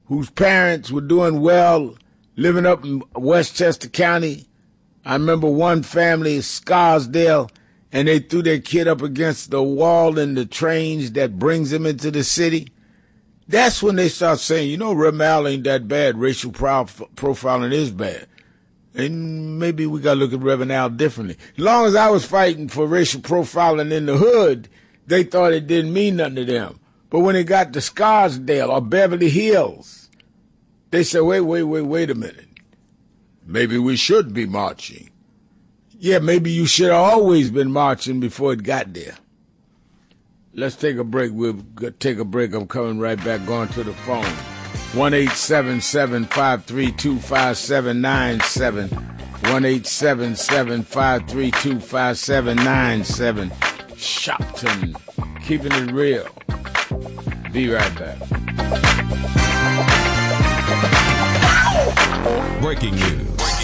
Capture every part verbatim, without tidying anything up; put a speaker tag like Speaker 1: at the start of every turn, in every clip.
Speaker 1: whose parents were doing well, living up in Westchester County. I remember one family, Scarsdale, and they threw their kid up against the wall in the trains that brings them into the city. That's when they start saying, you know, Reverend Al ain't that bad. Racial prof- profiling is bad. And maybe we got to look at Reverend Al differently. As long as I was fighting for racial profiling in the hood, they thought it didn't mean nothing to them. But when it got to Scarsdale or Beverly Hills, they said, wait, wait, wait, wait a minute. Maybe we should be marching. Yeah, maybe you should have always been marching before it got there. Let's take a break. We'll take a break. I'm coming right back, going to the phone. one eight seven seven, five three two, five seven nine seven. one eight seven seven, five three two, five seven nine seven. Shopton, keeping it real. Be right back.
Speaker 2: Breaking news.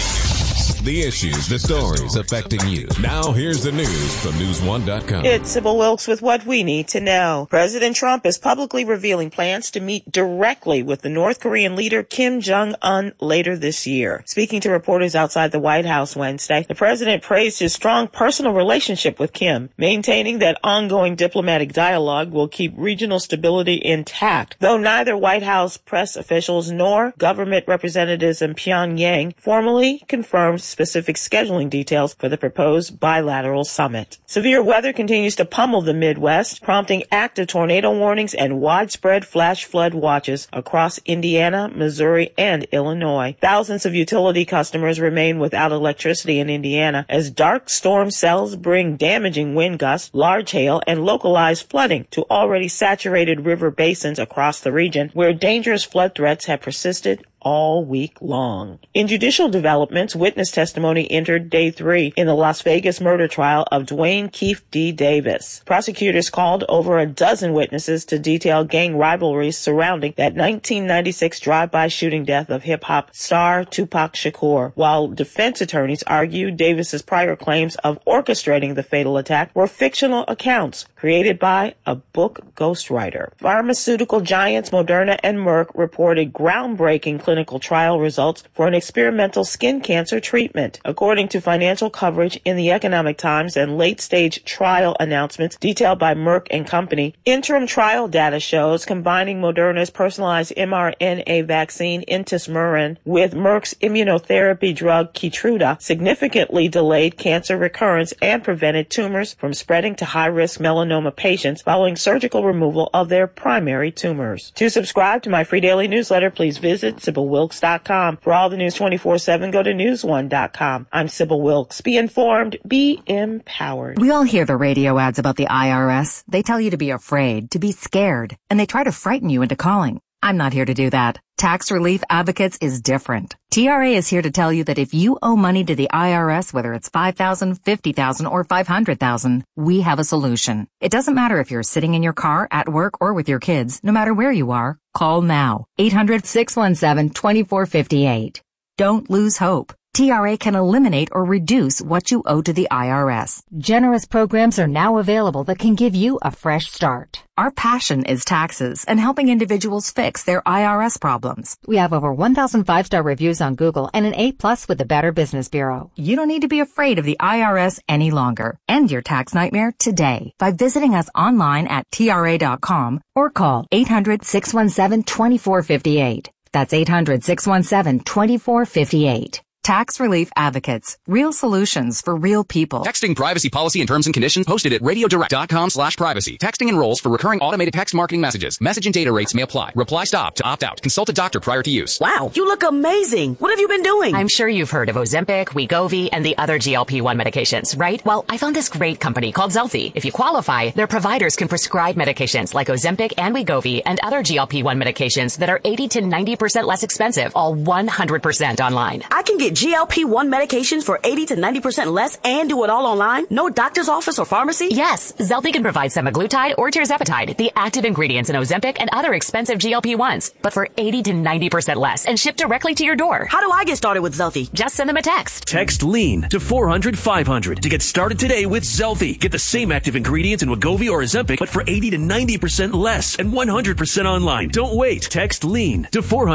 Speaker 2: The issues, the stories affecting you. Now here's the news from news one dot com.
Speaker 3: It's Sybil Wilkes with what we need to know. President Trump is publicly revealing plans to meet directly with the North Korean leader Kim Jong-un later this year. Speaking to reporters outside the White House Wednesday, the president praised his strong personal relationship with Kim, maintaining that ongoing diplomatic dialogue will keep regional stability intact, though neither White House press officials nor government representatives in Pyongyang formally confirmed specific scheduling details for the proposed bilateral summit. Severe weather continues to pummel the Midwest, prompting active tornado warnings and widespread flash flood watches across Indiana, Missouri, and Illinois. Thousands of utility customers remain without electricity in Indiana as dark storm cells bring damaging wind gusts, large hail, and localized flooding to already saturated river basins across the region, where dangerous flood threats have persisted all week long. In judicial developments, witness testimony entered day three in the Las Vegas murder trial of Dwayne Keefe D. Davis. Prosecutors called over a dozen witnesses to detail gang rivalries surrounding that nineteen ninety-six drive-by shooting death of hip-hop star Tupac Shakur, while defense attorneys argued Davis's prior claims of orchestrating the fatal attack were fictional accounts created by a book ghostwriter. Pharmaceutical giants Moderna and Merck reported groundbreaking clinical clinical trial results for an experimental skin cancer treatment. According to financial coverage in the Economic Times and late-stage trial announcements detailed by Merck and Company, interim trial data shows combining Moderna's personalized mRNA vaccine Intismeran with Merck's immunotherapy drug Keytruda significantly delayed cancer recurrence and prevented tumors from spreading to high-risk melanoma patients following surgical removal of their primary tumors. To subscribe to my free daily newsletter, please visit Sybil Wilkes dot com. For all the news twenty-four seven, go to news one dot com. I'm Sybil Wilkes. Be informed, be empowered.
Speaker 4: We all hear the radio ads about the I R S. They tell you to be afraid, to be scared, and they try to frighten you into calling. I'm not here to do that. Tax Relief Advocates is different. T R A is here to tell you that if you owe money to the I R S, whether it's five thousand dollars, fifty thousand dollars, or five hundred thousand dollars, we have a solution. It doesn't matter if you're sitting in your car, at work, or with your kids. No matter where you are, call now. eight hundred, six one seven, two four five eight. Don't lose hope. T R A can eliminate or reduce what you owe to the I R S.
Speaker 5: Generous programs are now available that can give you a fresh start.
Speaker 4: Our passion is taxes and helping individuals fix their I R S problems.
Speaker 5: We have over one thousand five-star reviews on Google and an A plus with the Better Business Bureau.
Speaker 4: You don't need to be afraid of the I R S any longer. End your tax nightmare today by visiting us online at T R A dot com or call eight hundred, six one seven, two four five eight. That's eight hundred, six one seven, two four five eight. Tax Relief Advocates. Real solutions for real people.
Speaker 6: Texting privacy policy and terms and conditions posted at radiodirect.com slash privacy. Texting enrolls for recurring automated text marketing messages. Message and data rates may apply. Reply stop to opt out. Consult a doctor prior to use.
Speaker 7: Wow, you look amazing. What have you been doing?
Speaker 8: I'm sure you've heard of Ozempic, Wegovy, and the other G L P one medications, right? Well, I found this great company called Zelfie. If you qualify, their providers can prescribe medications like Ozempic and Wegovy and other G L P one medications that are eighty to ninety percent less expensive, all one hundred percent online.
Speaker 7: I can get G L P one medications for eighty to ninety percent less and do it all online? No doctor's office or pharmacy?
Speaker 8: Yes, Zelfie can provide semaglutide or tirzepatide, the active ingredients in Ozempic and other expensive G L P ones, but for eighty to ninety percent less and shipped directly to your door.
Speaker 7: How do I get started with Zelfie?
Speaker 8: Just send them a text.
Speaker 9: Text LEAN to four hundred, five hundred to get started today with Zelfie. Get the same active ingredients in Wegovy or Ozempic, but for eighty to ninety percent less and one hundred percent online. Don't wait. Text LEAN to four hundred.